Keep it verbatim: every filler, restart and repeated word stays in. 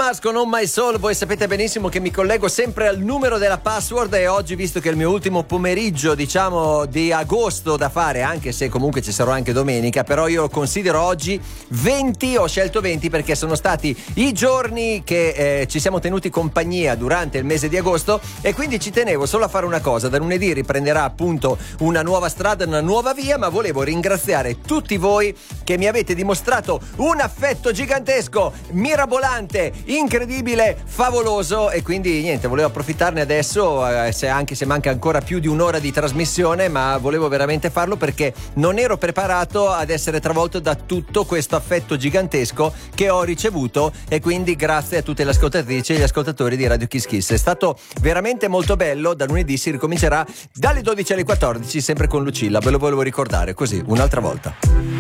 Mars con On My Soul. Voi sapete benissimo che mi collego sempre al numero della password, e oggi, visto che è il mio ultimo pomeriggio, diciamo, di agosto da fare, anche se comunque ci sarò anche domenica, però io considero oggi venti, ho scelto venti perché sono stati i giorni che eh, ci siamo tenuti compagnia durante il mese di agosto, e quindi ci tenevo solo a fare una cosa. Da lunedì riprenderà appunto una nuova strada, una nuova via, ma volevo ringraziare tutti voi che mi avete dimostrato un affetto gigantesco, mirabolante, incredibile, favoloso, e quindi niente, volevo approfittarne adesso, eh, se anche se manca ancora più di un'ora di trasmissione, ma volevo veramente farlo perché non ero preparato ad essere travolto da tutto questo affetto gigantesco che ho ricevuto, e quindi grazie a tutte le ascoltatrici e gli ascoltatori di Radio Kiss Kiss. È stato veramente molto bello. Da lunedì si ricomincerà dalle dodici alle quattordici, sempre con Lucilla, ve lo volevo ricordare così un'altra volta.